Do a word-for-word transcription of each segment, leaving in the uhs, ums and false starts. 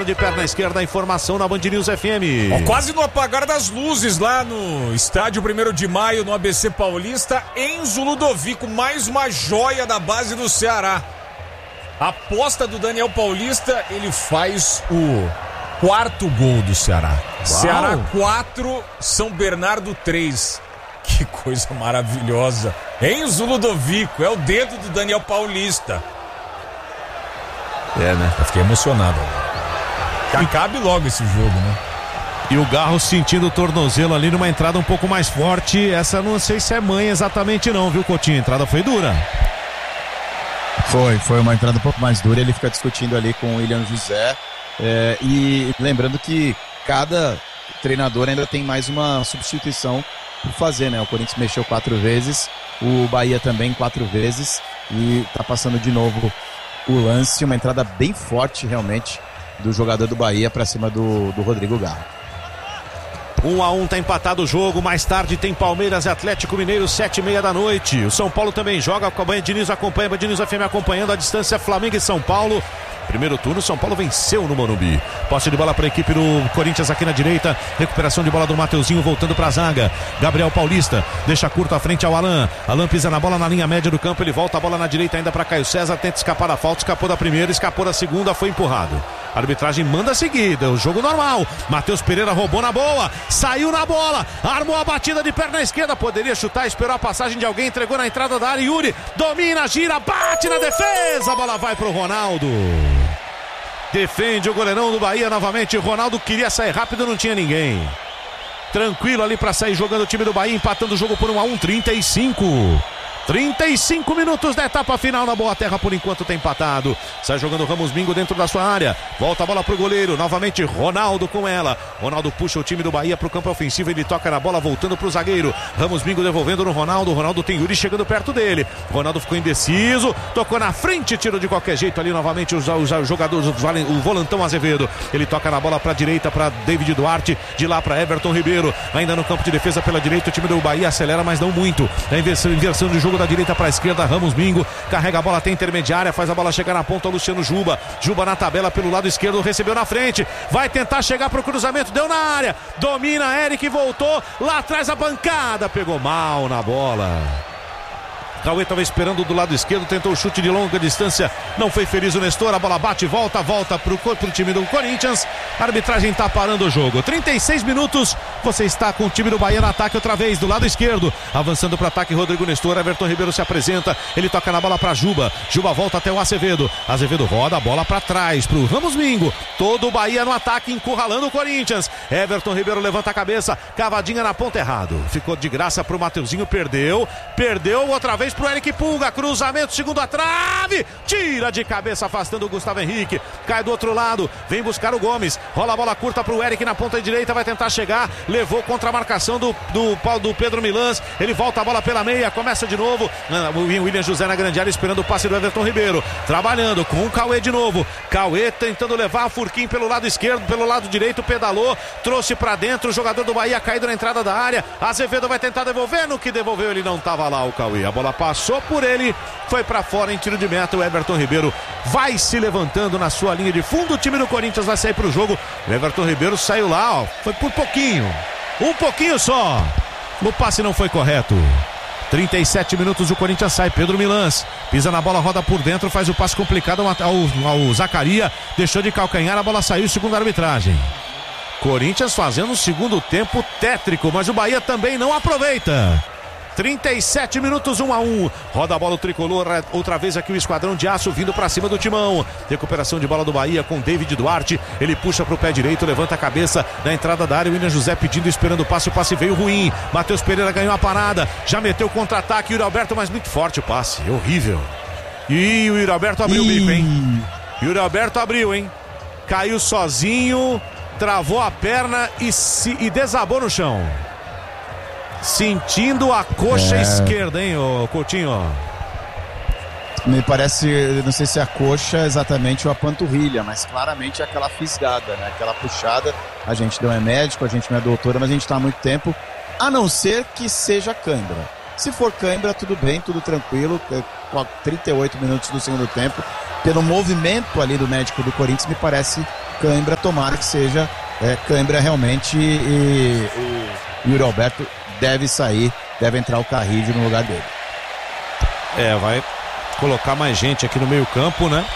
de perna esquerda, a informação na Band News F M. Ó, quase no apagar das luzes lá no estádio primeiro de maio, no A B C Paulista, Enzo Ludovico, mais uma joia da base do Ceará. A aposta do Daniel Paulista, ele faz o quarto gol do Ceará. Uau. Ceará quatro, São Bernardo três. Que coisa maravilhosa. Enzo Ludovico, é o dedo do Daniel Paulista. É, né? Eu fiquei emocionado. Que acabe logo esse jogo, né? E o Garro sentindo o tornozelo ali numa entrada um pouco mais forte. Essa não sei se é mãe exatamente não, viu, Coutinho? A entrada foi dura. Foi, foi uma entrada um pouco mais dura. Ele fica discutindo ali com o William José. É, e lembrando que cada treinador ainda tem mais uma substituição por fazer, né? O Corinthians mexeu quatro vezes, o Bahia também quatro vezes, e tá passando de novo o lance, uma entrada bem forte realmente do jogador do Bahia para cima do, do Rodrigo Garro. Um a um, tá empatado o jogo. Mais tarde tem Palmeiras e Atlético Mineiro, sete e meia da noite. O São Paulo também joga com a Band Diniz, acompanha a Band Diniz F M acompanhando a distância Flamengo e São Paulo. Primeiro turno, São Paulo venceu no Morumbi. Posse de bola para a equipe do Corinthians aqui na direita. Recuperação de bola do Mateuzinho voltando para a zaga. Gabriel Paulista deixa curto à frente ao Alan. Alan pisa na bola na linha média do campo. Ele volta a bola na direita ainda para Caio César. Tenta escapar da falta. Escapou da primeira, escapou da segunda. Foi empurrado. A arbitragem manda seguir. O jogo normal. Matheus Pereira roubou na boa. Saiu na bola. Armou a batida de perna esquerda. Poderia chutar, esperou a passagem de alguém. Entregou na entrada da área. Yuri domina, gira, bate na defesa. A bola vai para o Ronaldo. Defende o goleirão do Bahia novamente. O Ronaldo queria sair rápido, não tinha ninguém. Tranquilo ali para sair jogando o time do Bahia, empatando o jogo por um a um, trinta e cinco. trinta e cinco minutos da etapa final na Boa Terra, por enquanto tem empatado. Sai jogando Ramos Mingo dentro da sua área. Volta a bola pro goleiro, novamente Ronaldo com ela. Ronaldo puxa o time do Bahia pro campo ofensivo, ele toca na bola voltando pro zagueiro. Ramos Mingo devolvendo no Ronaldo. Ronaldo tem Yuri chegando perto dele. Ronaldo ficou indeciso, tocou na frente, tiro de qualquer jeito ali novamente os, os jogadores, o volantão Azevedo. Ele toca na bola pra direita para David Duarte, de lá para Everton Ribeiro. Ainda no campo de defesa pela direita, o time do Bahia acelera, mas não muito. A inversão, inversão de jogo da direita para a esquerda, Ramos Mingo carrega a bola até intermediária, faz a bola chegar na ponta, Luciano Juba, Juba na tabela pelo lado esquerdo, recebeu na frente, vai tentar chegar pro cruzamento, deu na área, domina, Eric voltou, lá atrás a bancada, pegou mal na bola. Cauê estava esperando do lado esquerdo, tentou o chute de longa distância, não foi feliz o Nestor, a bola bate, volta, volta pro, pro time do Corinthians, a arbitragem tá parando o jogo, trinta e seis minutos, você está com o time do Bahia no ataque outra vez, do lado esquerdo, avançando para ataque Rodrigo Nestor, Everton Ribeiro se apresenta, ele toca na bola para Juba, Juba volta até o Azevedo, Azevedo roda a bola para trás, pro Ramos Mingo, todo o Bahia no ataque, encurralando o Corinthians, Everton Ribeiro levanta a cabeça, cavadinha na ponta errado, ficou de graça pro Mateuzinho, perdeu, perdeu outra vez pro Eric Pulga, cruzamento, segundo a trave, tira de cabeça, afastando o Gustavo Henrique, cai do outro lado, vem buscar o Gomes, rola a bola curta pro Eric na ponta direita, vai tentar chegar, levou contra a marcação do, do, do Pedro Milans, ele volta a bola pela meia, começa de novo, o William José na grande área, esperando o passe do Everton Ribeiro, trabalhando com o Cauê de novo, Cauê tentando levar a Furquim pelo lado esquerdo, pelo lado direito, pedalou, trouxe pra dentro, o jogador do Bahia caído na entrada da área, Azevedo vai tentar devolver, no que devolveu ele não tava lá o Cauê, a bola passou por ele, foi pra fora em tiro de meta, o Everton Ribeiro vai se levantando na sua linha de fundo, o time do Corinthians vai sair pro jogo, o Everton Ribeiro saiu lá, ó, foi por pouquinho, um pouquinho só, o passe não foi correto. trinta e sete minutos, o Corinthians sai, Pedro Milans pisa na bola, roda por dentro, faz o passe complicado ao, ao, ao Zacaria, deixou de calcanhar, a bola saiu, segundo a arbitragem. Corinthians fazendo um segundo tempo tétrico, mas o Bahia também não aproveita. trinta e sete minutos, um a um. Roda a bola o tricolor, outra vez aqui o esquadrão de aço vindo pra cima do timão. Recuperação de bola do Bahia com David Duarte. Ele puxa pro pé direito, levanta a cabeça na entrada da área. O William José pedindo, esperando o passe. O passe veio ruim. Matheus Pereira ganhou a parada. Já meteu contra-ataque. Yuri Alberto, mas muito forte o passe. Horrível. E o Yuri Alberto abriu o bico, hein? Yuri Alberto abriu, hein? Caiu sozinho, travou a perna e, se, e desabou no chão. Sentindo a coxa é. esquerda, hein, ô Coutinho? Me parece, não sei se é a coxa exatamente ou a panturrilha, mas claramente é aquela fisgada, né? Aquela puxada. A gente não é médico, a gente não é doutora, mas a gente está há muito tempo, a não ser que seja cãibra. Se for cãibra, tudo bem, tudo tranquilo. trinta e oito minutos do segundo tempo. Pelo movimento ali do médico do Corinthians, me parece cãibra, tomara que seja é, cãibra realmente, e, e o Yuri Alberto deve sair, deve entrar o Carrillo no lugar dele. É, vai colocar mais gente aqui no meio campo, né?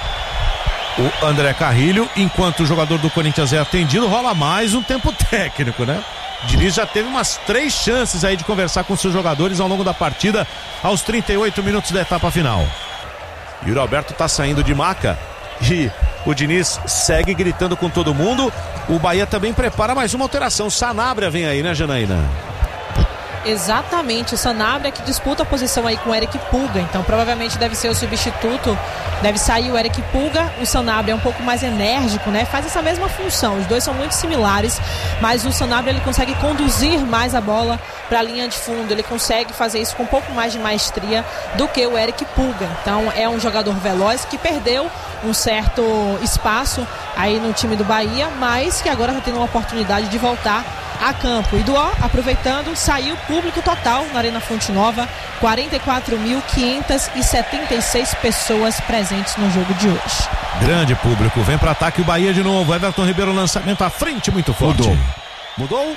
O André Carrillo, enquanto o jogador do Corinthians é atendido, rola mais um tempo técnico, né? O Diniz já teve umas três chances aí de conversar com seus jogadores ao longo da partida, aos trinta e oito minutos da etapa final. Yuri Alberto tá saindo de maca e o Diniz segue gritando com todo mundo. O Bahia também prepara mais uma alteração. Sanabria vem aí, né, Janaína? Exatamente, o Sanabria que disputa a posição aí com o Eric Pulga, então provavelmente deve ser o substituto, deve sair o Eric Pulga. O Sanabria é um pouco mais enérgico, né? Faz essa mesma função, os dois são muito similares, mas o Sanabria ele consegue conduzir mais a bola para a linha de fundo, ele consegue fazer isso com um pouco mais de maestria do que o Eric Pulga. Então é um jogador veloz que perdeu um certo espaço aí no time do Bahia, mas que agora está tendo uma oportunidade de voltar a campo. E Duó, aproveitando, saiu público total na Arena Fonte Nova, quarenta e quatro mil quinhentas e setenta e seis pessoas presentes no jogo de hoje. Grande público, vem para ataque o Bahia de novo. Everton Ribeiro, lançamento à frente, muito forte. Mudou. Mudou?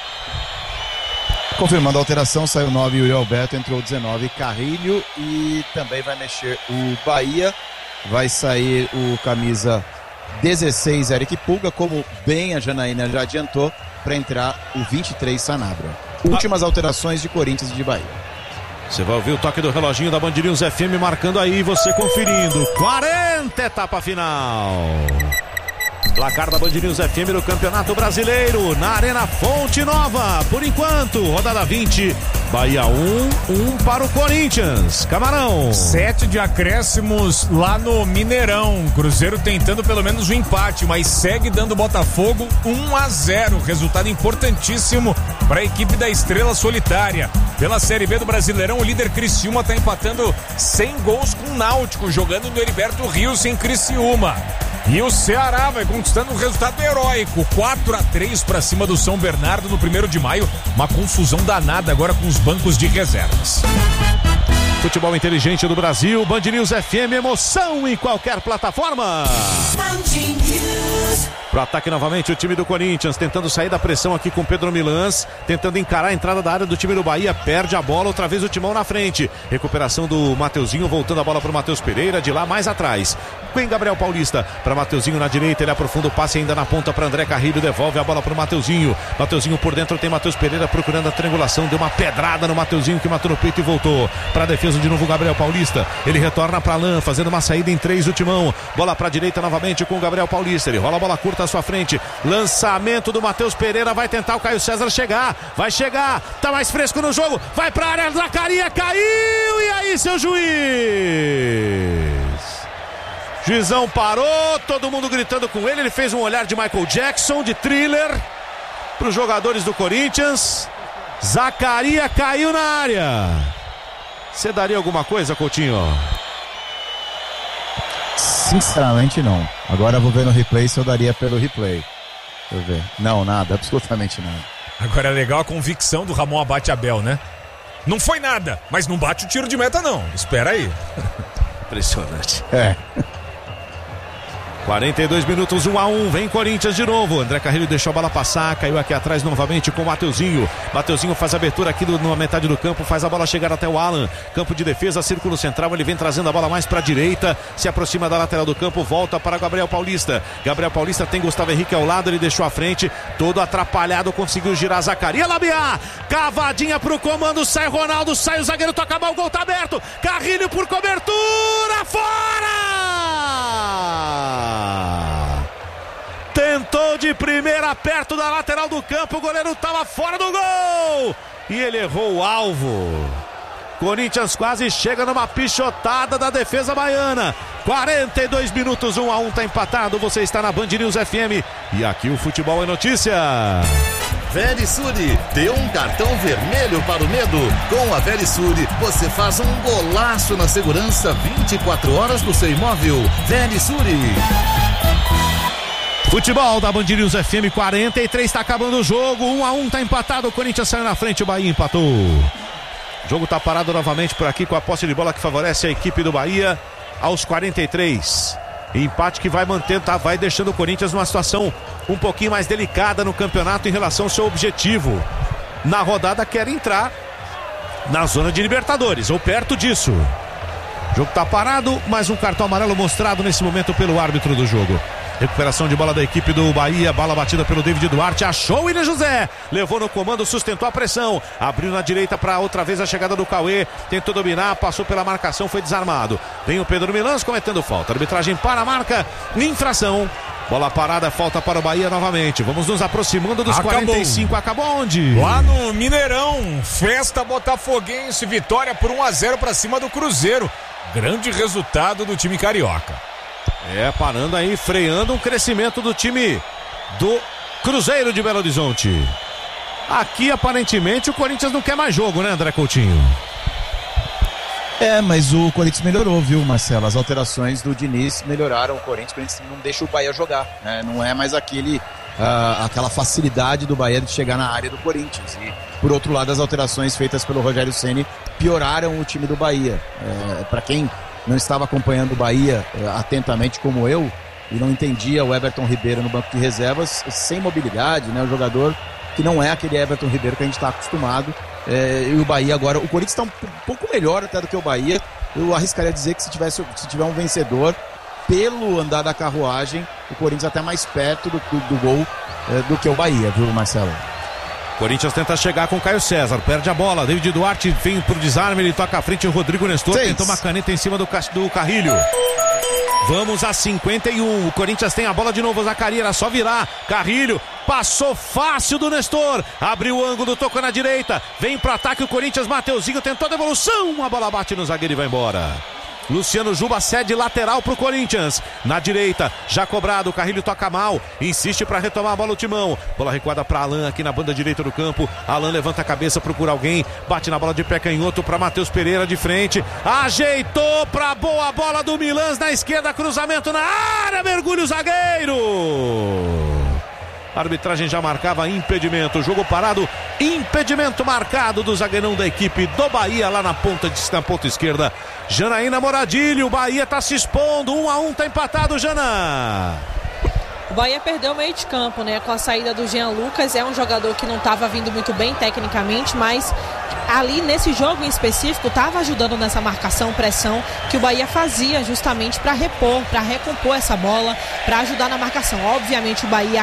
Confirmando a alteração, saiu nove Yuri Alberto, entrou dezenove Carrillo, e também vai mexer o Bahia, vai sair o camisa dezesseis Eric Pulga, como bem a Janaína já adiantou, para entrar o vinte e três Sanabria. Últimas ah. alterações de Corinthians e de Bahia. Você vai ouvir o toque do reloginho da Band News F M marcando aí, você conferindo. quarenta, etapa final. Placar da Band News F M no Campeonato Brasileiro, na Arena Fonte Nova. Por enquanto, rodada vinte, Bahia um, um para o Corinthians. Camarão. Sete de acréscimos lá no Mineirão. Cruzeiro tentando pelo menos o um empate, mas segue dando Botafogo um a zero. Resultado importantíssimo para a equipe da Estrela Solitária. Pela Série B do Brasileirão, o líder Criciúma está empatando sem gols com o Náutico, jogando no Heriberto Rios em Criciúma. E o Ceará vai conquistando um resultado heróico, quatro a três para cima do São Bernardo no primeiro de maio. Uma confusão danada agora com os bancos de reservas. Futebol inteligente do Brasil, Band News F M, emoção em qualquer plataforma. Pro ataque novamente o time do Corinthians, tentando sair da pressão aqui com Pedro Milans, tentando encarar a entrada da área do time do Bahia, perde a bola, outra vez o Timão na frente. Recuperação do Mateuzinho, voltando a bola pro Matheus Pereira, de lá mais atrás. Com Gabriel Paulista, para Mateuzinho na direita, ele aprofunda o passe ainda na ponta para André Carrillo, devolve a bola pro Mateuzinho. Mateuzinho por dentro, tem Matheus Pereira procurando a triangulação, deu uma pedrada no Mateuzinho que matou no peito e voltou para a defesa de novo Gabriel Paulista. Ele retorna para Alain, fazendo uma saída em três o Timão. Bola para a direita novamente com o Gabriel Paulista, ele rola a bola curta à sua frente. Lançamento do Matheus Pereira, vai tentar o Caio César chegar, vai chegar, tá mais fresco no jogo, vai para a área, Zacarias caiu, e aí seu juiz? Juizão parou, todo mundo gritando com ele, ele fez um olhar de Michael Jackson, de Thriller, para os jogadores do Corinthians. Zacarias caiu na área. Você daria alguma coisa, Coutinho? Sinceramente não. Agora eu vou ver no replay se eu daria pelo replay. Deixa eu ver. Não, nada, absolutamente nada. Agora é legal a convicção do Ramon Abate Abel, né? Não foi nada, mas não bate o tiro de meta não. Espera aí. Impressionante. É. quarenta e dois minutos, um a um, vem Corinthians de novo. André Carrillo deixou a bola passar, caiu aqui atrás novamente com o Mateuzinho. Mateuzinho faz a abertura aqui do, na metade do campo, faz a bola chegar até o Alan. Campo de defesa, círculo central, ele vem trazendo a bola mais para a direita, se aproxima da lateral do campo, volta para Gabriel Paulista. Gabriel Paulista tem Gustavo Henrique ao lado, ele deixou à frente, todo atrapalhado, conseguiu girar Zacarias, Labiá, cavadinha pro comando, sai Ronaldo, sai o zagueiro, toca a bola, o gol tá aberto. Carrillo por cobertura, fora! Tentou de primeira perto da lateral do campo, o goleiro estava fora do gol e ele errou o alvo. Corinthians quase chega numa pichotada da defesa baiana. quarenta e dois minutos, um a um, tá empatado. Você está na Band News F M e aqui o futebol é notícia. Verisure, dê um cartão vermelho para o medo. Com a Verisure, você faz um golaço na segurança vinte e quatro horas do seu imóvel. Verisure. Futebol da Band News F M, quarenta e três, tá acabando o jogo, um a um, tá empatado, o Corinthians saiu na frente, o Bahia empatou. O jogo tá parado novamente por aqui com a posse de bola que favorece a equipe do Bahia aos quarenta e três. Empate que vai mantendo, tá, vai deixando o Corinthians numa situação um pouquinho mais delicada no campeonato em relação ao seu objetivo. Na rodada quer entrar na zona de Libertadores, ou perto disso. O jogo tá parado, mais um cartão amarelo mostrado nesse momento pelo árbitro do jogo. Recuperação de bola da equipe do Bahia, bola batida pelo David Duarte, achou o William José, levou no comando, sustentou a pressão, abriu na direita para outra vez a chegada do Cauê, tentou dominar, passou pela marcação, foi desarmado. Vem o Pedro Milans cometendo falta, arbitragem para a marca, infração. Bola parada, falta para o Bahia novamente. Vamos nos aproximando dos Acabou. quarenta e cinco. Acabou onde? Lá no Mineirão, festa botafoguense, vitória por um a zero para cima do Cruzeiro. Grande resultado do time carioca. É, parando aí, freando um crescimento do time do Cruzeiro de Belo Horizonte. Aqui, aparentemente, o Corinthians não quer mais jogo, né, André Coutinho? É, mas o Corinthians melhorou, viu, Marcelo? As alterações do Diniz melhoraram o Corinthians. O Corinthians não deixa o Bahia jogar, né? Não é mais aquele, uh, aquela facilidade do Bahia de chegar na área do Corinthians. E, por outro lado, as alterações feitas pelo Rogério Ceni pioraram o time do Bahia. É, para quem não estava acompanhando o Bahia uh, atentamente como eu, e não entendia o Everton Ribeiro no banco de reservas, sem mobilidade, né? O jogador que não é aquele Everton Ribeiro que a gente está acostumado. É, e o Bahia agora, o Corinthians está um, um pouco melhor até do que o Bahia. Eu arriscaria dizer que se, tivesse, se tiver um vencedor, pelo andar da carruagem, o Corinthians até mais perto do, do, do gol é, do que o Bahia, viu, Marcelo? Corinthians tenta chegar com o Caio César, perde a bola, David Duarte vem pro desarme, ele toca à frente, o Rodrigo Nestor Seis. tentou uma caneta em cima do, do Carrilho. Vamos a cinquenta e um, o Corinthians tem a bola de novo, o Zacarias, era só virar, Carrilho, passou fácil do Nestor, abriu o ângulo, tocou na direita, vem pro ataque o Corinthians, Mateuzinho tentou a devolução, a bola bate no zagueiro e vai embora. Luciano Juba cede lateral pro Corinthians, na direita, já cobrado, o Carrilho toca mal, insiste para retomar a bola o Timão, bola recuada para Alan aqui na banda direita do campo, Alan levanta a cabeça, procura alguém, bate na bola de pé canhoto para Matheus Pereira de frente, ajeitou pra boa bola do Milans na esquerda, cruzamento na área, mergulho o zagueiro. A arbitragem já marcava impedimento, jogo parado, impedimento marcado do zagueirão da equipe do Bahia lá na ponta, na ponta esquerda. Janaína Moradilho, o Bahia tá se expondo, um a um, tá empatado, Jana. O Bahia perdeu o meio de campo, né? Com a saída do Jean Lucas, é um jogador que não estava vindo muito bem tecnicamente, mas ali nesse jogo em específico estava ajudando nessa marcação, pressão que o Bahia fazia justamente para repor, para recompor essa bola, para ajudar na marcação. Obviamente o Bahia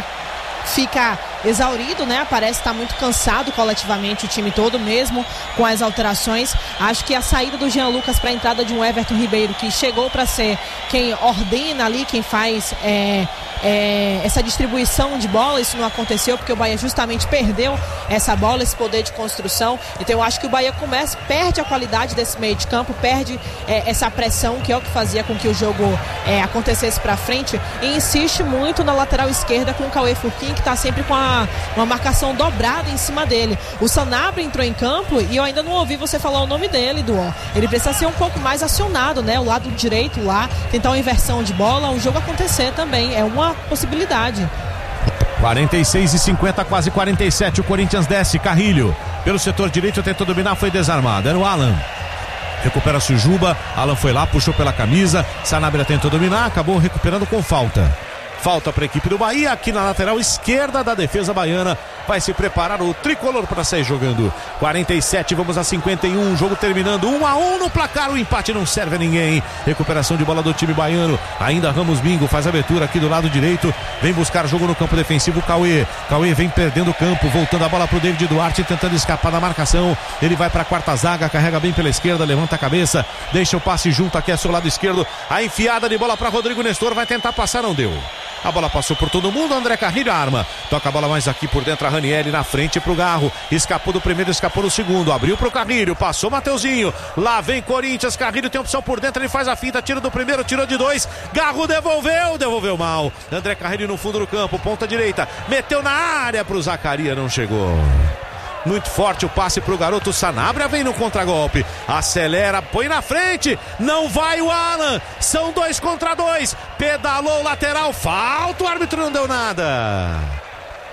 fica exaurido, né? Parece estar muito cansado coletivamente o time todo, mesmo com as alterações. Acho que a saída do Jean Lucas para a entrada de um Everton Ribeiro, que chegou para ser quem ordena ali, quem faz é, é, essa distribuição de bola, isso não aconteceu porque o Bahia justamente perdeu essa bola, esse poder de construção. Então eu acho que o Bahia começa, perde a qualidade desse meio de campo, perde é, essa pressão, que é o que fazia com que o jogo é, acontecesse para frente, e insiste muito na lateral esquerda com o Cauê Furquim, que está sempre com a uma marcação dobrada em cima dele. O Sanabria entrou em campo e eu ainda não ouvi você falar o nome dele, Duó. Ele precisa ser um pouco mais acionado, né? O lado direito lá, tentar uma inversão de bola, o jogo acontecer também. É uma possibilidade. quarenta e seis e cinquenta, quase quarenta e sete. O Corinthians desce, Carrilho pelo setor direito, tentou dominar, foi desarmado. Era o Alan. Recupera-se o Juba, Alan foi lá, puxou pela camisa, Sanabria tentou dominar, acabou recuperando com falta. Falta para a equipe do Bahia, aqui na lateral esquerda da defesa baiana. Vai se preparar o tricolor para sair jogando. quarenta e sete, vamos a cinquenta e um. Jogo terminando um a um no placar. O empate não serve a ninguém. Recuperação de bola do time baiano. Ainda Ramos Bingo faz a abertura aqui do lado direito. Vem buscar jogo no campo defensivo. Cauê. Cauê vem perdendo o campo. Voltando a bola para o David Duarte. Tentando escapar da marcação. Ele vai para a quarta zaga. Carrega bem pela esquerda. Levanta a cabeça. Deixa o passe junto aqui ao seu lado esquerdo. A enfiada de bola para Rodrigo Nestor. Vai tentar passar, não deu. A bola passou por todo mundo, André Carrilho arma. Toca a bola mais aqui por dentro, a Ranieri na frente pro Garro. Escapou do primeiro, escapou do segundo. Abriu pro Carrilho, passou Mateuzinho. Lá vem Corinthians, Carrilho tem opção por dentro, ele faz a finta, tira do primeiro, tirou de dois. Garro devolveu, devolveu mal. André Carrilho no fundo do campo, ponta direita. Meteu na área pro Zacarias, não chegou. Muito forte o passe pro garoto Sanabria, vem no contragolpe, acelera, põe na frente, não vai o Alan, são dois contra dois, pedalou o lateral, falta, o árbitro não deu nada.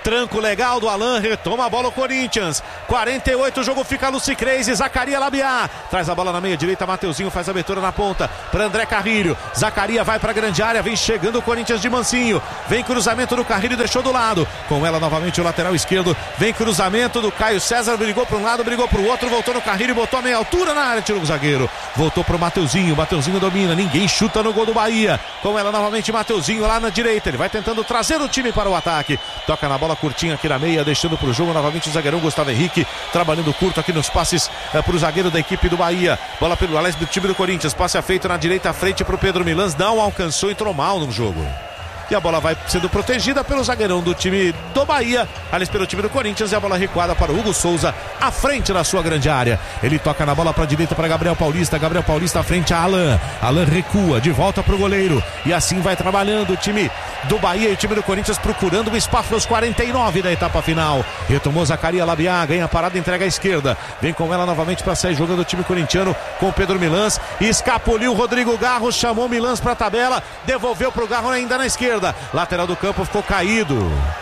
Tranco legal do Alan, retoma a bola o Corinthians. quarenta e oito, o jogo fica Lucy Crazy, Zacaria Labiá. Traz a bola na meia direita, Mateuzinho faz a abertura na ponta para André Carrilho. Zacaria vai para a grande área, vem chegando o Corinthians de mansinho. Vem cruzamento do Carrilho, deixou do lado. Com ela novamente o lateral esquerdo. Vem cruzamento do Caio César, brigou para um lado, brigou para o outro, voltou no Carrilho, botou a meia altura na área, tirou o zagueiro. Voltou para o Mateuzinho, Mateuzinho domina, ninguém chuta no gol do Bahia. Com ela novamente Mateuzinho lá na direita, ele vai tentando trazer o time para o ataque. Toca na bola curtinha aqui na meia, deixando para o jogo novamente o zagueirão Gustavo Henrique, trabalhando curto aqui nos passes é, para o zagueiro da equipe do Bahia. Bola pelo aliás do time do Corinthians, passe feito na direita, à frente para o Pedro Milans, não alcançou, entrou mal no jogo. E a bola vai sendo protegida pelo zagueirão do time do Bahia, aliás pelo time do Corinthians, e a bola recuada para o Hugo Souza, à frente da sua grande área. Ele toca na bola para a direita para Gabriel Paulista, Gabriel Paulista à frente a Alan, Alan recua, de volta para o goleiro, e assim vai trabalhando o time do Bahia e o time do Corinthians procurando um espaço nos quarenta e nove da etapa final. Retomou Zacaria Labiá, ganha a parada, entrega à esquerda, vem com ela novamente para sair jogando o time corintiano com o Pedro Milans, escapuliu o Rodrigo Garro, chamou Milans para a tabela, devolveu para o Garro ainda na esquerda. Lateral do campo ficou caído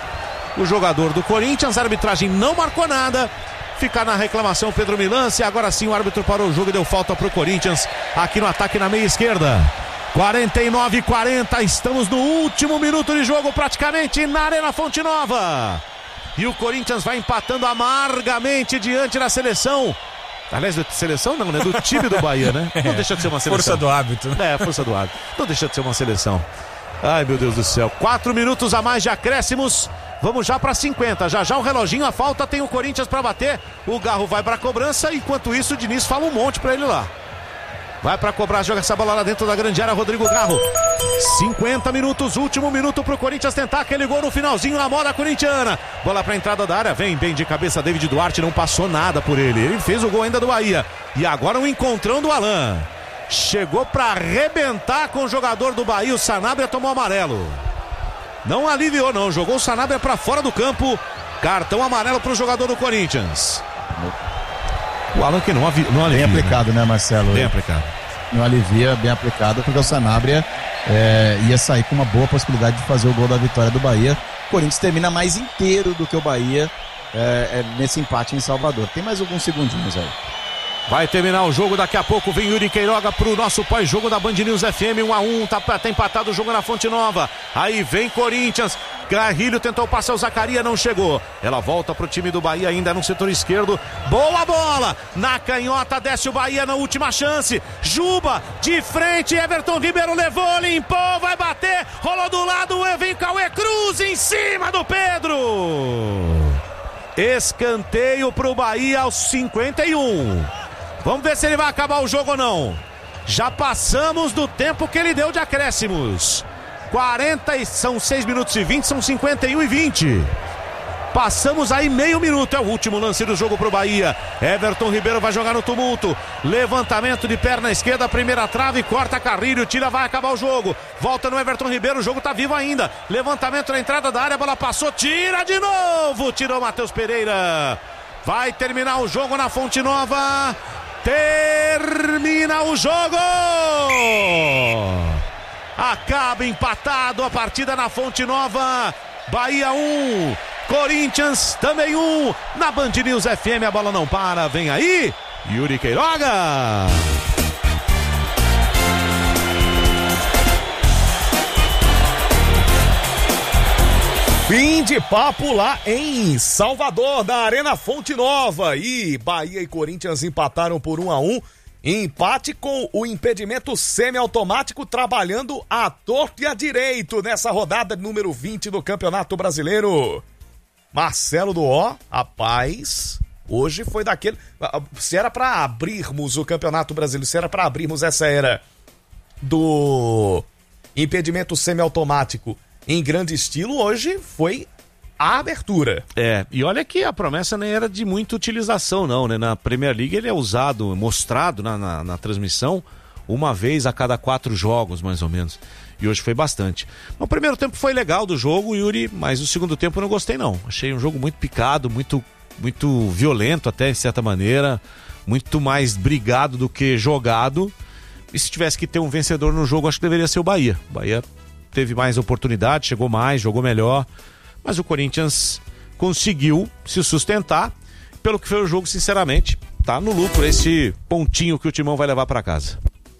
o jogador do Corinthians, a arbitragem não marcou nada, fica na reclamação Pedro Milans, e agora sim o árbitro parou o jogo e deu falta para o Corinthians aqui no ataque na meia esquerda. quarenta e nove a quarenta, estamos no último minuto de jogo praticamente na Arena Fonte Nova, e o Corinthians vai empatando amargamente diante da seleção. Aliás, da seleção não, né? Do time do Bahia, né? Não deixa de ser uma seleção. Força do hábito. É, força do hábito. Não deixa de ser uma seleção. Ai, meu Deus do céu. Quatro minutos a mais de acréscimos. Vamos já para cinquenta. Já já o reloginho, a falta, tem o Corinthians para bater. O Garro vai para a cobrança. Enquanto isso, o Diniz fala um monte para ele lá. Vai para cobrar, joga essa bola lá dentro da grande área, Rodrigo Garro. cinquenta minutos, último minuto pro Corinthians tentar aquele gol no finalzinho na moda corintiana. Bola pra entrada da área, vem bem de cabeça David Duarte, não passou nada por ele. Ele fez o gol ainda do Bahia. E agora um encontrão do Alan. Chegou pra arrebentar com o jogador do Bahia, o Sanabria tomou amarelo. Não aliviou não, jogou o Sanabria pra fora do campo. Cartão amarelo pro jogador do Corinthians. O Alan que não, avi, não alivia. Bem aplicado, né, né Marcelo? Bem aplicado. Não alivia, bem aplicado, porque o Sanabria é, ia sair com uma boa possibilidade de fazer o gol da vitória do Bahia. O Corinthians termina mais inteiro do que o Bahia é, é, nesse empate em Salvador. Tem mais alguns segundinhos aí. Vai terminar o jogo, daqui a pouco vem Yuri Queiroga pro nosso pós-jogo da Band News F M, um a um, tá, tá empatado o jogo na Fonte Nova. Aí vem Corinthians, Carrilho tentou passar o Zacaria, não chegou. Ela volta pro time do Bahia ainda no setor esquerdo. Boa bola, na canhota desce o Bahia na última chance. Juba, de frente, Everton Ribeiro levou, limpou, vai bater, rolou do lado, vem Cauê Cruz em cima do Pedro. Escanteio pro Bahia aos cinquenta e um. Vamos ver se ele vai acabar o jogo ou não. Já passamos do tempo que ele deu de acréscimos. quarenta, são seis minutos e vinte, são cinquenta e um e vinte. Passamos aí meio minuto, é o último lance do jogo pro Bahia. Everton Ribeiro vai jogar no tumulto. Levantamento de perna esquerda, primeira trave, corta Carrilho, tira, vai acabar o jogo. Volta no Everton Ribeiro, o jogo tá vivo ainda. Levantamento na entrada da área, a bola passou, tira de novo. Tirou Matheus Pereira. Vai terminar o jogo na Fonte Nova. Termina o jogo. Acaba empatado a partida na Fonte Nova. Bahia um, Corinthians também um. Na Band News F M a bola não para. Vem aí, Yuri Queiroga. Fim de papo lá em Salvador, na Arena Fonte Nova. E Bahia e Corinthians empataram por um a um. Empate com o impedimento semiautomático trabalhando à torto e à direito nessa rodada número vinte do Campeonato Brasileiro. Marcelo do Ó, rapaz, hoje foi daquele... Se era pra abrirmos o Campeonato Brasileiro, se era pra abrirmos essa era do impedimento semiautomático em grande estilo, hoje foi a abertura. É, e olha que a promessa nem era de muita utilização não, né? Na Premier League ele é usado, mostrado na, na, na transmissão uma vez a cada quatro jogos, mais ou menos. E hoje foi bastante. O primeiro tempo foi legal do jogo, Yuri, mas o segundo tempo eu não gostei não. Achei um jogo muito picado, muito, muito violento até, de certa maneira, muito mais brigado do que jogado. E se tivesse que ter um vencedor no jogo, acho que deveria ser o Bahia. O Bahia teve mais oportunidade, chegou mais, jogou melhor, mas o Corinthians conseguiu se sustentar. Pelo que foi o jogo, sinceramente, tá no lucro esse pontinho que o Timão vai levar para casa.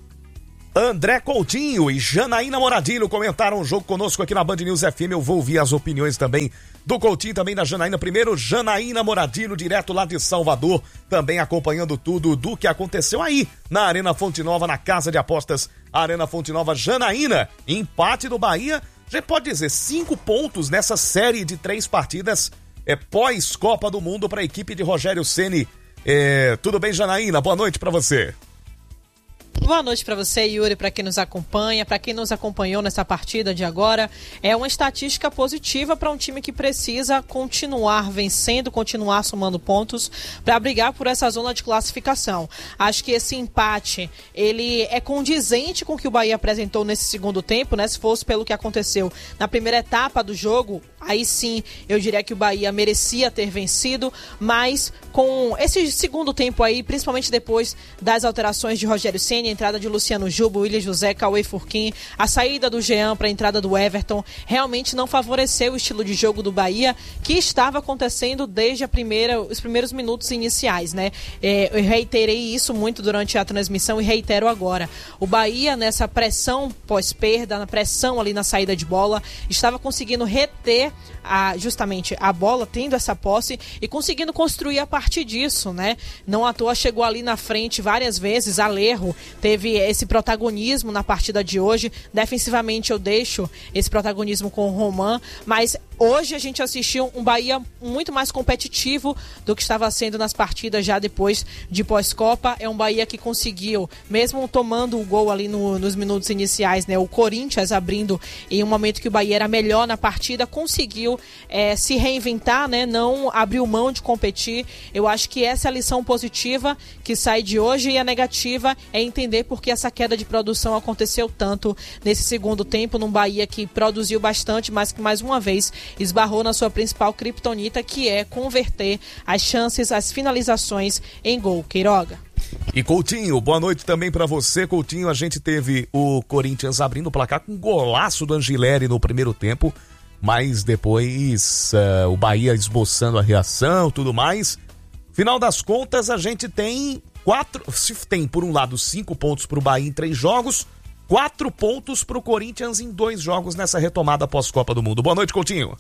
André Coutinho e Janaína Moradilho comentaram o jogo conosco aqui na Band News F M. Eu vou ouvir as opiniões também do Coutinho, também da Janaína. Primeiro, Janaína Moradilho, direto lá de Salvador, também acompanhando tudo do que aconteceu aí na Arena Fonte Nova, na Casa de Apostas Arena Fonte Nova. Janaína, empate do Bahia. A gente pode dizer, cinco pontos nessa série de três partidas é, pós-Copa do Mundo para a equipe de Rogério Ceni. É, tudo bem, Janaína? Boa noite para você. Boa noite para você, Yuri, para quem nos acompanha, para quem nos acompanhou nessa partida de agora. É uma estatística positiva para um time que precisa continuar vencendo, continuar somando pontos para brigar por essa zona de classificação. Acho que esse empate, ele é condizente com o que o Bahia apresentou nesse segundo tempo, né? Se fosse pelo que aconteceu na primeira etapa do jogo, aí sim eu diria que o Bahia merecia ter vencido, mas com esse segundo tempo aí, principalmente depois das alterações de Rogério Ceni, a entrada de Luciano Juba, Willian José, Cauê Furquim, a saída do Jean para a entrada do Everton, realmente não favoreceu o estilo de jogo do Bahia, que estava acontecendo desde a primeira, os primeiros minutos iniciais, né? É, eu reiterei isso muito durante a transmissão e reitero agora. O Bahia, nessa pressão pós-perda, na pressão ali na saída de bola, estava conseguindo reter a, justamente a bola, tendo essa posse e conseguindo construir a partir disso, né? Não à toa chegou ali na frente várias vezes, Alejo teve esse protagonismo na partida de hoje. Defensivamente eu deixo esse protagonismo com o Roman, mas hoje a gente assistiu um Bahia muito mais competitivo do que estava sendo nas partidas já depois de pós-Copa. É um Bahia que conseguiu, mesmo tomando o gol ali no, nos minutos iniciais, né, o Corinthians abrindo em um momento que o Bahia era melhor na partida, conseguiu é, se reinventar, né, não abriu mão de competir. Eu acho que essa é a lição positiva que sai de hoje, e a negativa é entender por que essa queda de produção aconteceu tanto nesse segundo tempo, num Bahia que produziu bastante, mas que mais uma vez esbarrou na sua principal criptonita, que é converter as chances, as finalizações em gol. Queiroga. E Coutinho, boa noite também pra você, Coutinho. A gente teve o Corinthians abrindo o placar com um golaço do Angileri no primeiro tempo, mas depois uh, o Bahia esboçando a reação, tudo mais. Final das contas, a gente tem quatro, se tem por um lado cinco pontos pro Bahia em três jogos, quatro pontos pro Corinthians em dois jogos nessa retomada pós-Copa do Mundo. Boa noite, Coutinho.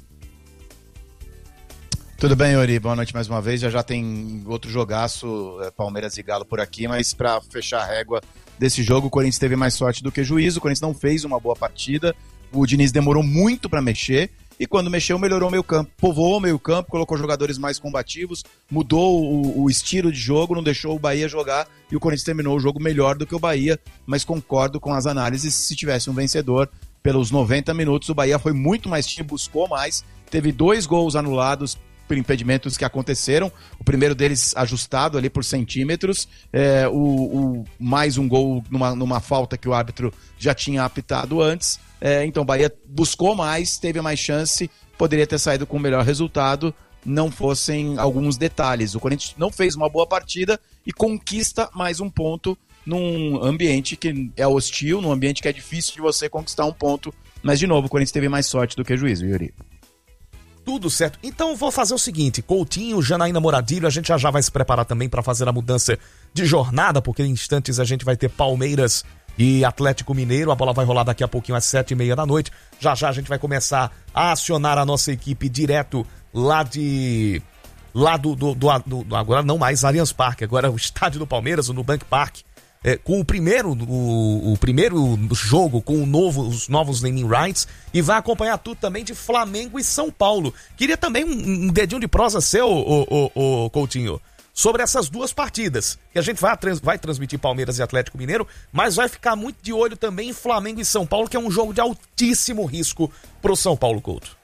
Tudo bem, Yuri? Boa noite mais uma vez. Já já tem outro jogaço, é, Palmeiras e Galo por aqui, mas para fechar a régua desse jogo, o Corinthians teve mais sorte do que juízo. O Corinthians não fez uma boa partida, o Diniz demorou muito para mexer, e quando mexeu, melhorou o meio campo, povoou o meio campo, colocou jogadores mais combativos, mudou o, o estilo de jogo, não deixou o Bahia jogar, e o Corinthians terminou o jogo melhor do que o Bahia, mas concordo com as análises, se tivesse um vencedor pelos noventa minutos, o Bahia foi muito mais time, buscou mais, teve dois gols anulados por impedimentos que aconteceram, o primeiro deles ajustado ali por centímetros, é, o, o, mais um gol numa, numa falta que o árbitro já tinha apitado antes. É, então o Bahia buscou mais, teve mais chance, poderia ter saído com o melhor resultado, não fossem alguns detalhes. O Corinthians não fez uma boa partida e conquista mais um ponto num ambiente que é hostil, num ambiente que é difícil de você conquistar um ponto, mas de novo o Corinthians teve mais sorte do que juízo, Yuri. Tudo certo. Então vou fazer o seguinte, Coutinho, Janaína Moradilho, a gente já já vai se preparar também para fazer a mudança de jornada, porque em instantes a gente vai ter Palmeiras e Atlético Mineiro, a bola vai rolar daqui a pouquinho às sete e meia da noite. Já já a gente vai começar a acionar a nossa equipe direto lá de... lá do, do, do, do agora não mais Allianz Parque, agora o estádio do Palmeiras, o Nubank Park, é, com o primeiro, o, o primeiro jogo com o novo, os novos naming rights, e vai acompanhar tudo também de Flamengo e São Paulo. Queria também um, um dedinho de prosa seu, o, o, o Coutinho, sobre essas duas partidas, que a gente vai, vai transmitir Palmeiras e Atlético Mineiro, mas vai ficar muito de olho também em Flamengo e São Paulo, que é um jogo de altíssimo risco pro São Paulo, Couto.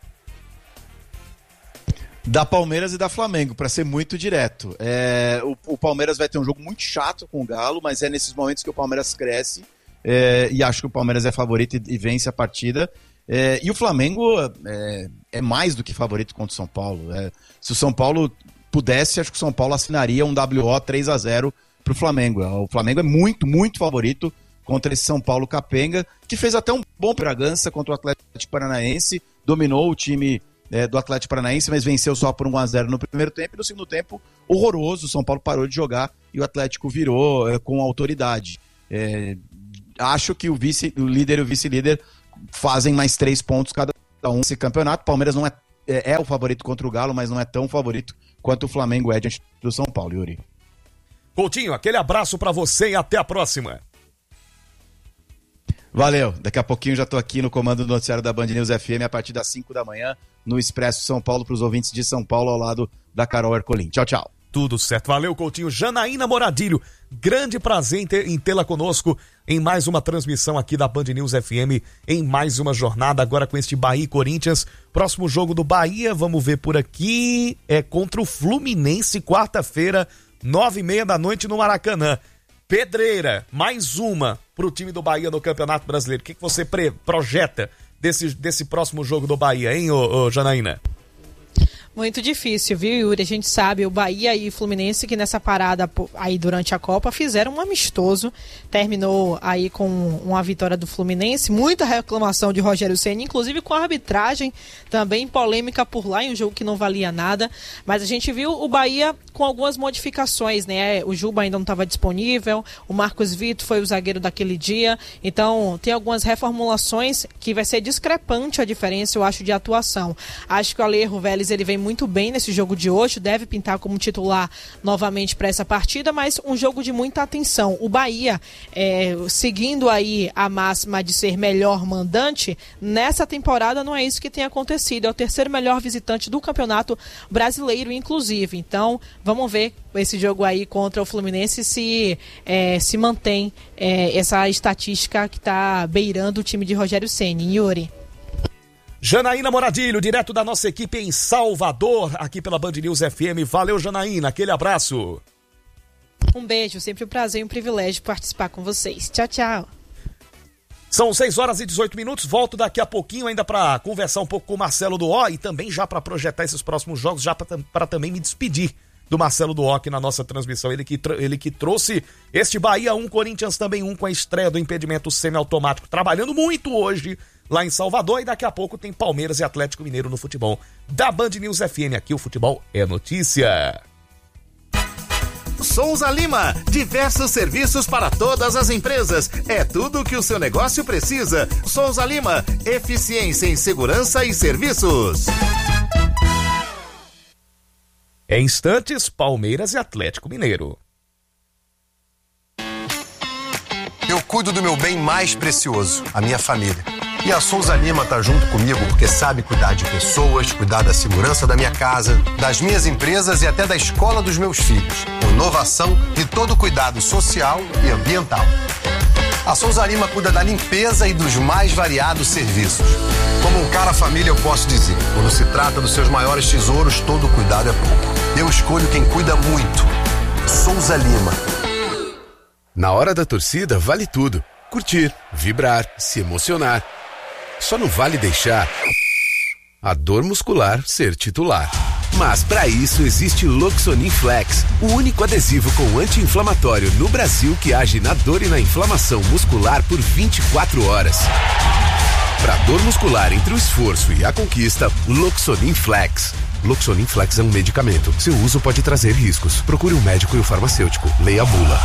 Da Palmeiras e da Flamengo, para ser muito direto. É, o, o Palmeiras vai ter um jogo muito chato com o Galo, mas é nesses momentos que o Palmeiras cresce, é, e acho que o Palmeiras é favorito e, e vence a partida. É, e o Flamengo é, é mais do que favorito contra o São Paulo. É, se o São Paulo pudesse, acho que o São Paulo assinaria um W O três a zero pro Flamengo. O Flamengo é muito, muito favorito contra esse São Paulo capenga, que fez até um bom Bragança contra o Atlético Paranaense, dominou o time é, do Atlético Paranaense, mas venceu só por um a zero no primeiro tempo, e no segundo tempo, horroroso, o São Paulo parou de jogar e o Atlético virou é, com autoridade. É, acho que o, vice, o líder e o vice-líder fazem mais três pontos cada um nesse campeonato. O Palmeiras não é, é, é o favorito contra o Galo, mas não é tão favorito quanto o Flamengo é diante do São Paulo, Yuri. Coutinho, aquele abraço pra você e até a próxima. Valeu, daqui a pouquinho já tô aqui no comando do noticiário da Band News F M a partir das cinco da manhã no Expresso São Paulo para os ouvintes de São Paulo ao lado da Carol Ercolim. Tchau, tchau. Tudo certo, valeu Coutinho. Janaína Moradilho, grande prazer em, ter, em tê-la conosco em mais uma transmissão aqui da Band News F M, em mais uma jornada agora com este Bahia e Corinthians. Próximo jogo do Bahia, vamos ver por aqui, é contra o Fluminense, quarta-feira, nove e meia da noite no Maracanã. Pedreira, mais uma pro time do Bahia no Campeonato Brasileiro. O que, que você pre- projeta desse, desse próximo jogo do Bahia, hein, ô, ô, Janaína? Muito difícil, viu, Yuri? A gente sabe, o Bahia e o Fluminense, que nessa parada aí durante a Copa fizeram um amistoso, terminou aí com uma vitória do Fluminense, muita reclamação de Rogério Ceni, inclusive com a arbitragem, também polêmica por lá, em um jogo que não valia nada, mas a gente viu o Bahia com algumas modificações, né? O Juba ainda não estava disponível, o Marcos Vitor foi o zagueiro daquele dia, então tem algumas reformulações que vai ser discrepante a diferença, eu acho, de atuação. Acho que o Alejo Vélez, ele vem muito bem nesse jogo de hoje, deve pintar como titular novamente para essa partida, mas um jogo de muita atenção. O Bahia, é, seguindo aí a máxima de ser melhor mandante, nessa temporada não é isso que tem acontecido, é o terceiro melhor visitante do Campeonato Brasileiro, inclusive. Então, vamos ver esse jogo aí contra o Fluminense se, é, se mantém é, essa estatística que está beirando o time de Rogério Ceni. Yuri. Janaína Moradilho, direto da nossa equipe em Salvador, aqui pela Band News F M. Valeu, Janaína, aquele abraço. Um beijo, sempre um prazer e um privilégio participar com vocês. Tchau, tchau. São seis horas e dezoito minutos, volto daqui a pouquinho ainda para conversar um pouco com o Marcelo Duó e também já para projetar esses próximos jogos, já para também me despedir do Marcelo Duó aqui na nossa transmissão, ele que, ele que trouxe este Bahia um, Corinthians também um, com a estreia do impedimento semiautomático, trabalhando muito hoje lá em Salvador, e daqui a pouco tem Palmeiras e Atlético Mineiro no futebol da Band News F M, aqui o futebol é notícia. Souza Lima, diversos serviços para todas as empresas, é tudo o que o seu negócio precisa. Souza Lima, eficiência em segurança e serviços. Em instantes, Palmeiras e Atlético Mineiro. Eu cuido do meu bem mais precioso, a minha família. E a Souza Lima tá junto comigo porque sabe cuidar de pessoas, cuidar da segurança da minha casa, das minhas empresas e até da escola dos meus filhos. Com inovação e todo cuidado social e ambiental. A Souza Lima cuida da limpeza e dos mais variados serviços. Como um cara família, eu posso dizer, quando se trata dos seus maiores tesouros, todo cuidado é pouco. Eu escolho quem cuida muito. Souza Lima. Na hora da torcida, vale tudo. Curtir, vibrar, se emocionar. Só não vale deixar a dor muscular ser titular. Mas para isso existe Loxonin Flex, o único adesivo com anti-inflamatório no Brasil que age na dor e na inflamação muscular por vinte e quatro horas. Para dor muscular entre o esforço e a conquista, Loxonin Flex. Loxonin Flex é um medicamento. Seu uso pode trazer riscos. Procure um médico e o farmacêutico. Leia a bula.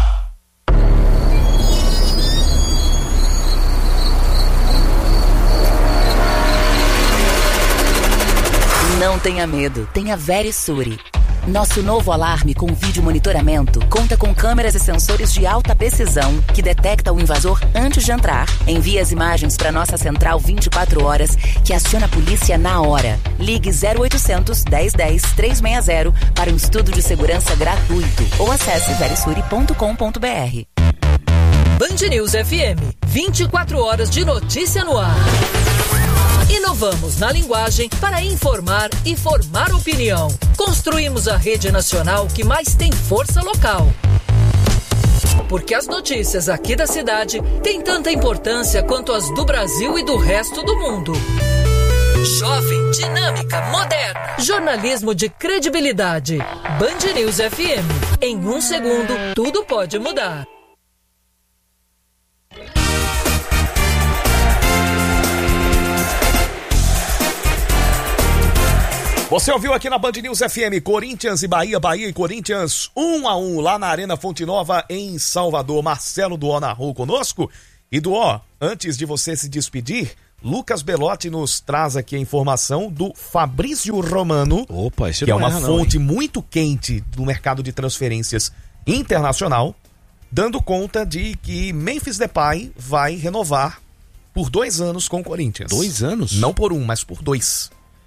Não tenha medo, tenha Verisure. Nosso novo alarme com vídeo monitoramento conta com câmeras e sensores de alta precisão que detecta o invasor antes de entrar. Envia as imagens para nossa central vinte e quatro horas, que aciona a polícia na hora. Ligue zero oitocentos, dez dez, trezentos e sessenta para um estudo de segurança gratuito ou acesse verisure ponto com ponto b r. Band News F M, vinte e quatro horas de notícia no ar. Inovamos na linguagem para informar e formar opinião. Construímos a rede nacional que mais tem força local. Porque as notícias aqui da cidade têm tanta importância quanto as do Brasil e do resto do mundo. Jovem, dinâmica, moderna. Jornalismo de credibilidade. Band News F M. Em um segundo, tudo pode mudar. Você ouviu aqui na Band News F M, Corinthians e Bahia, Bahia e Corinthians, um a um lá na Arena Fonte Nova, em Salvador. Marcelo Duó narrou conosco. E Duó, antes de você se despedir, Lucas Belotti nos traz aqui a informação do Fabrício Romano, Opa, esse que é não uma erra, fonte não, muito quente do mercado de transferências internacional, dando conta de que Memphis Depay vai renovar por dois anos com o Corinthians. Dois anos? Não por um, mas por dois.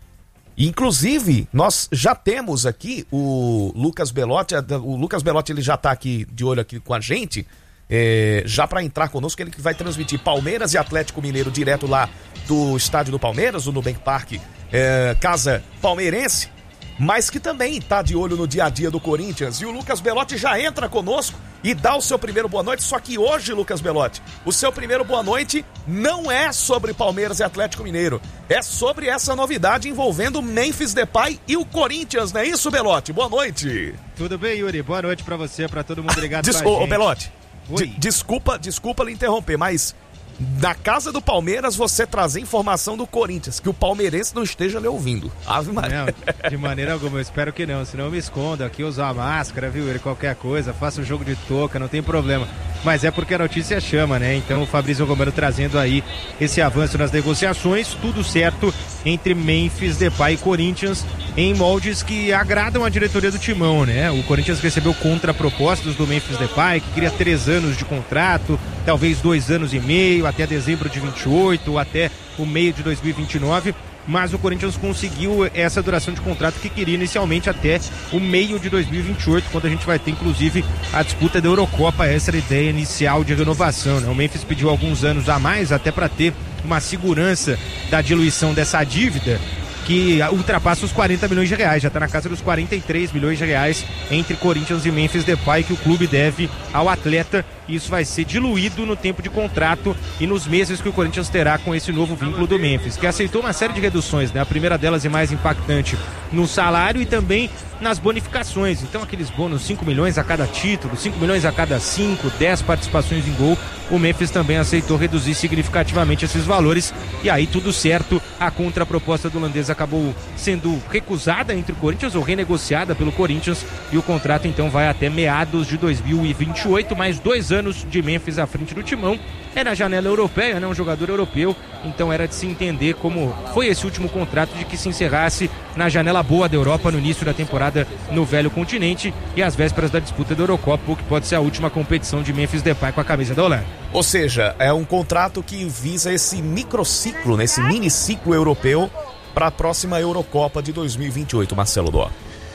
Inclusive, nós já temos aqui o Lucas Belotti, o Lucas Belotti ele já está aqui de olho aqui com a gente, é, já para entrar conosco, ele que vai transmitir Palmeiras e Atlético Mineiro direto lá do estádio do Palmeiras, do Nubank Park, é, casa palmeirense, mas que também está de olho no dia a dia do Corinthians. E o Lucas Belotti já entra conosco e dá o seu primeiro boa noite, só que hoje, Lucas Belotti, o seu primeiro boa noite não é sobre Palmeiras e Atlético Mineiro, é sobre essa novidade envolvendo Memphis Depay e o Corinthians, não é isso, Belotti? Boa noite. Tudo bem, Yuri? Boa noite pra você, pra todo mundo ligado Des- com a ô, gente. ô, Belotti, Oi. de- desculpa, desculpa lhe interromper, mas na casa do Palmeiras você trazer informação do Corinthians, que o palmeirense não esteja lhe ouvindo. Ave Maria. Não, de maneira alguma, eu espero que não, senão eu me escondo aqui, usar a máscara, viu, Yuri? Qualquer coisa, faça um jogo de touca, não tem problema. Mas é porque a notícia chama, né? Então o Fabrício Romano trazendo aí esse avanço nas negociações, tudo certo entre Memphis Depay e Corinthians, em moldes que agradam a diretoria do Timão, né? O Corinthians recebeu contrapropostas do Memphis Depay, que queria três anos de contrato, talvez dois anos e meio, até dezembro de vinte e oito, ou até o meio de dois mil e vinte e nove, mas o Corinthians conseguiu essa duração de contrato que queria inicialmente até o meio de dois mil e vinte e oito, quando a gente vai ter inclusive a disputa da Eurocopa. Essa era a ideia inicial de renovação, né? O Memphis pediu alguns anos a mais até para ter uma segurança da diluição dessa dívida, que ultrapassa os quarenta milhões de reais, já está na casa dos quarenta e três milhões de reais entre Corinthians e Memphis Depay, que o clube deve ao atleta. Isso vai ser diluído no tempo de contrato e nos meses que o Corinthians terá com esse novo vínculo do Memphis, que aceitou uma série de reduções, né? A primeira delas e mais impactante no salário e também nas bonificações. Então aqueles bônus, cinco milhões a cada título, cinco milhões a cada cinco, dez participações em gol, o Memphis também aceitou reduzir significativamente esses valores, e aí tudo certo. A contraproposta do holandês acabou sendo recusada entre o Corinthians ou renegociada pelo Corinthians, e o contrato então vai até meados de dois mil e vinte e oito, mais dois anos de Memphis à frente do Timão. É na janela europeia, né? Um jogador europeu, então era de se entender como foi esse último contrato, de que se encerrasse na janela boa da Europa no início da temporada no velho continente e às vésperas da disputa da Eurocopa, o que pode ser a última competição de Memphis Depay com a camisa da Holanda. Ou seja, é um contrato que visa esse microciclo, né, esse miniciclo europeu para a próxima Eurocopa de dois mil e vinte e oito, Marcelo Dó.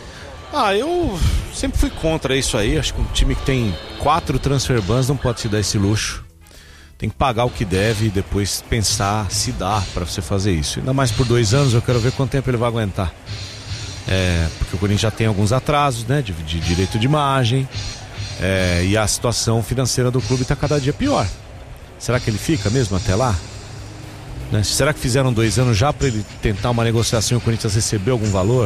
Ah, eu sempre fui contra isso aí. Acho que um time que tem quatro transfer bans não pode se dar esse luxo. Tem que pagar o que deve e depois pensar se dá para você fazer isso. Ainda mais por dois anos, eu quero ver quanto tempo ele vai aguentar. É, porque o Corinthians já tem alguns atrasos, né, de, de direito de imagem, é, e a situação financeira do clube está cada dia pior. Será que ele fica mesmo até lá? Né? Será que fizeram dois anos já para ele tentar uma negociação e o Corinthians receber algum valor?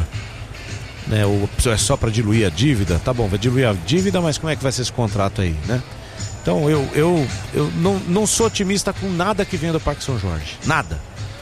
Né? Ou é só para diluir a dívida? Tá bom, vai diluir a dívida, mas como é que vai ser esse contrato aí, né? Então eu, eu, eu não, não sou otimista com nada que venha do Parque São Jorge. Nada.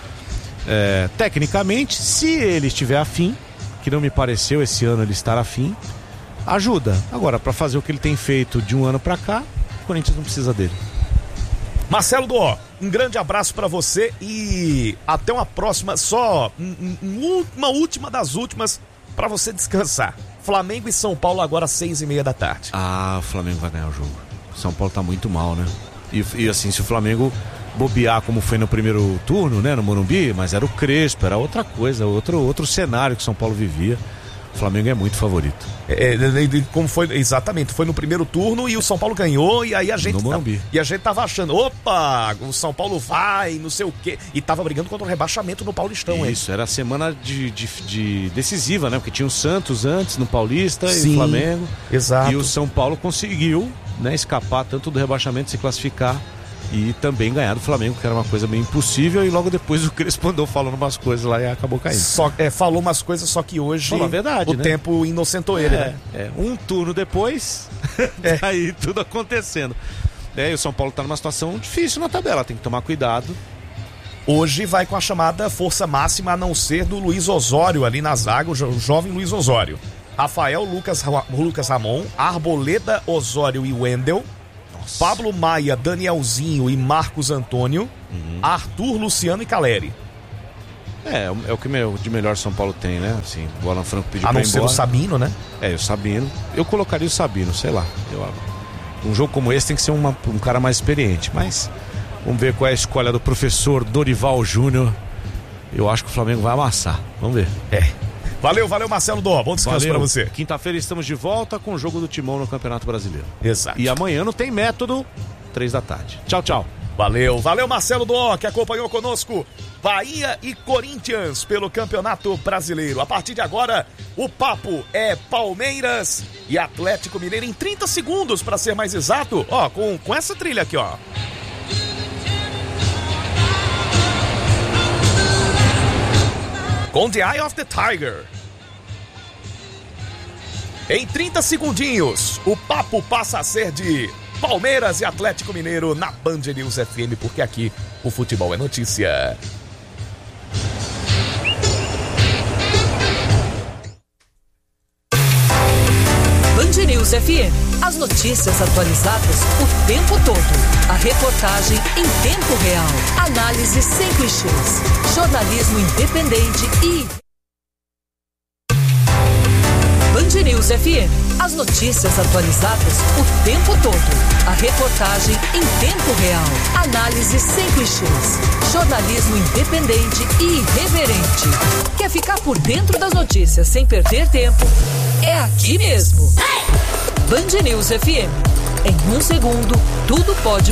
É, tecnicamente, se ele estiver afim, que não me pareceu esse ano ele estar afim, ajuda. Agora, para fazer o que ele tem feito de um ano para cá, o Corinthians não precisa dele. Marcelo Dó, um grande abraço para você e até uma próxima. Só um, um, uma última das últimas para você descansar. Flamengo e São Paulo agora às seis e meia da tarde. Ah, o Flamengo vai ganhar o jogo. O São Paulo tá muito mal, né? E, e assim, se o Flamengo bobear como foi no primeiro turno, né, no Morumbi, mas era o Crespo, era outra coisa, outro, outro cenário que o São Paulo vivia. O Flamengo é muito favorito. É, como foi, exatamente, foi no primeiro turno e o São Paulo ganhou, e aí a gente, no Morumbi. E a gente tava achando, opa, o São Paulo vai, não sei o quê, e tava brigando contra o rebaixamento no Paulistão. Isso, é? Era a semana de, de, de decisiva, né, porque tinha o Santos antes no Paulista. Sim, e o Flamengo. Exato. E o São Paulo conseguiu, né, escapar tanto do rebaixamento, se classificar e também ganhar do Flamengo, que era uma coisa meio impossível, e logo depois o Crespo andou falando umas coisas lá e acabou caindo. Só, é, falou umas coisas, só que hoje Falou a verdade, o né? tempo inocentou ele, é, né? É, um turno depois, é. Aí tudo acontecendo. É, e o São Paulo tá numa situação difícil na tabela, tem que tomar cuidado, hoje vai com a chamada força máxima, a não ser do Luiz Osório ali na zaga, o, jo- o jovem Luiz Osório. Rafael, Lucas, Ra- Lucas Ramon, Arboleda, Osório e Wendel. Pablo Maia, Danielzinho e Marcos Antônio. Uhum. Arthur, Luciano e Caleri. É, é o que me- de melhor São Paulo tem, né? Assim, o Alan Franco pediu A pra não ir ser o embora. Sabino, né? É, o Sabino. Eu colocaria o Sabino, sei lá. Eu, um jogo como esse tem que ser uma- um cara mais experiente, mas vamos ver qual é a escolha do professor Dorival Júnior. Eu acho que o Flamengo vai amassar. Vamos ver. É. Valeu, valeu, Marcelo Dó. Bom descanso Valeu. pra você. Quinta-feira estamos de volta com o jogo do Timão no Campeonato Brasileiro. Exato. E amanhã não tem método, três da tarde. Tchau, tchau. Valeu, valeu, Marcelo Dó, que acompanhou conosco Bahia e Corinthians pelo Campeonato Brasileiro. A partir de agora, o papo é Palmeiras e Atlético Mineiro em trinta segundos, para ser mais exato. Ó, com, com essa trilha aqui, ó. Com The Eye of the Tiger. Em trinta segundinhos, o papo passa a ser de Palmeiras e Atlético Mineiro na Band News F M, porque aqui o futebol é notícia. Band News F M. As notícias atualizadas o tempo todo. A reportagem em tempo real. Análise sem clichês. Jornalismo independente e... Band News F M. As notícias atualizadas o tempo todo. A reportagem em tempo real. Análise sem clichês. Jornalismo independente e irreverente. Quer ficar por dentro das notícias sem perder tempo? É aqui mesmo. Band News F M. Em um segundo, tudo pode